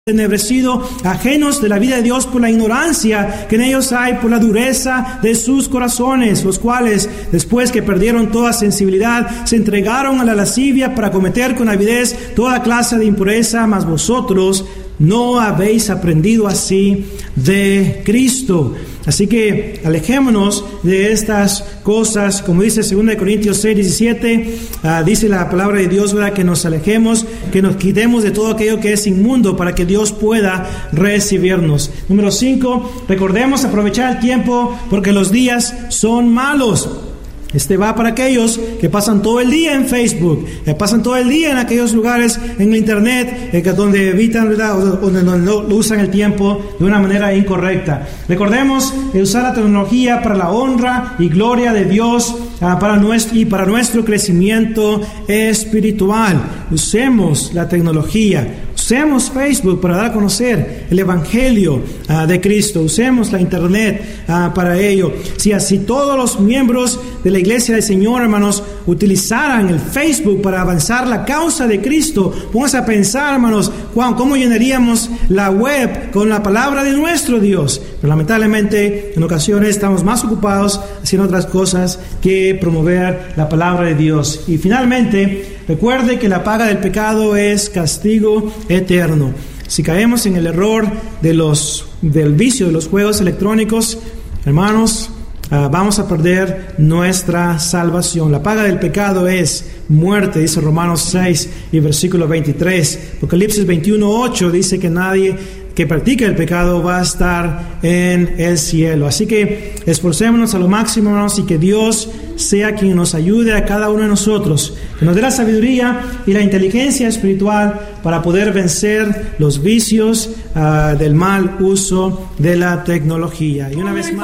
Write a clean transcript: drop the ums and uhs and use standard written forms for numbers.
entenebrecido, ajenos de la vida de Dios por la ignorancia que en ellos hay, por la dureza de sus corazones, los cuales, después que perdieron toda sensibilidad, se entregaron a la lascivia para cometer con avidez toda clase de impureza, mas vosotros no habéis aprendido así de Cristo. Así que alejémonos de estas cosas, como dice 2 Corintios 6, 17, dice la palabra de Dios, ¿verdad? Que nos alejemos, que nos quitemos de todo aquello que es inmundo para que Dios pueda recibirnos. Número 5, recordemos aprovechar el tiempo porque los días son malos. Va para aquellos que pasan todo el día en Facebook, que pasan todo el día en aquellos lugares en el internet, donde evitan, ¿verdad? Donde no usan el tiempo de una manera incorrecta. Recordemos usar la tecnología para la honra y gloria de Dios, para nuestro crecimiento espiritual. Usemos la tecnología. Usemos Facebook para dar a conocer el Evangelio de Cristo. Usemos la Internet para ello. Si así todos los miembros de la Iglesia del Señor, hermanos, utilizaran el Facebook para avanzar la causa de Cristo, vamos a pensar, hermanos, cómo llenaríamos la web con la palabra de nuestro Dios. Pero lamentablemente, en ocasiones estamos más ocupados haciendo otras cosas que promover la palabra de Dios. Y finalmente, recuerde que la paga del pecado es castigo eterno. Si caemos en el error del vicio de los juegos electrónicos, hermanos, vamos a perder nuestra salvación. La paga del pecado es muerte, dice Romanos 6 y versículo 23. Apocalipsis 21:8 dice que nadie que practica el pecado va a estar en el cielo. Así que esforcémonos a lo máximo, hermanos, y que Dios sea quien nos ayude a cada uno de nosotros, que nos dé la sabiduría y la inteligencia espiritual para poder vencer los vicios del mal uso de la tecnología. Y una vez más,